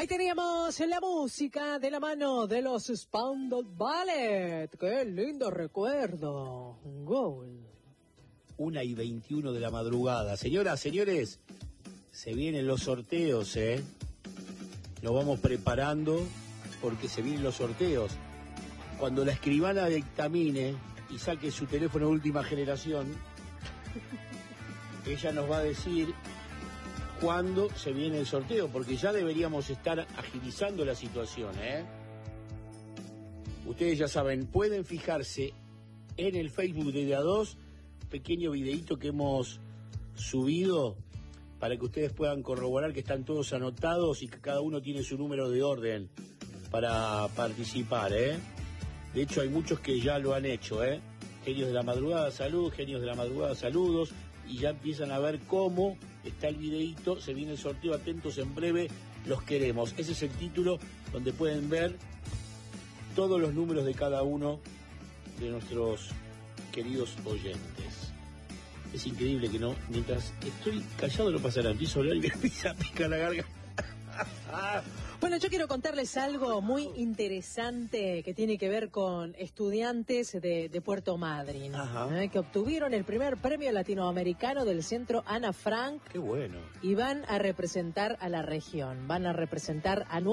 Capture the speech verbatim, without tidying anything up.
Ahí teníamos la música de la mano de los Spandau Ballet. ¡Qué lindo recuerdo! Gol. Una y veintiuno de la madrugada. Señoras, señores, se vienen los sorteos, ¿eh? Nos vamos preparando porque se vienen los sorteos. Cuando la escribana dictamine y saque su teléfono de última generación, ella nos va a decir cuándo se viene el sorteo, porque ya deberíamos estar agilizando la situación, ¿eh? Ustedes ya saben, pueden fijarse en el Facebook de D A dos, pequeño videíto que hemos subido para que ustedes puedan corroborar que están todos anotados y que cada uno tiene su número de orden para participar, ¿eh? De hecho, hay muchos que ya lo han hecho, ¿eh? Genios de la madrugada, salud, genios de la madrugada, saludos, y ya empiezan a ver cómo está el videíto, se viene el sorteo, atentos, en breve, los queremos. Ese es el título donde pueden ver todos los números de cada uno de nuestros queridos oyentes. Es increíble que no, mientras estoy callado no pasa nada, empiezo a hablar y me empieza a picar la garganta. Bueno, yo quiero contarles algo muy interesante que tiene que ver con estudiantes de, de Puerto Madryn, ¿eh? Que obtuvieron el primer premio latinoamericano del Centro Ana Frank. ¡Qué bueno! Y van a representar a la región, van a representar a